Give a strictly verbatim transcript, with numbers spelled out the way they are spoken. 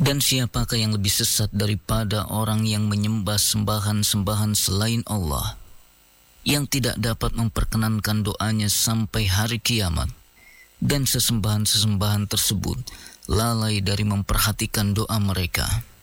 Dan siapakah yang lebih sesat daripada orang yang menyembah sembahan-sembahan selain Allah, yang tidak dapat memperkenankan doanya sampai hari kiamat, dan sesembahan-sesembahan tersebut lalai dari memperhatikan doa mereka.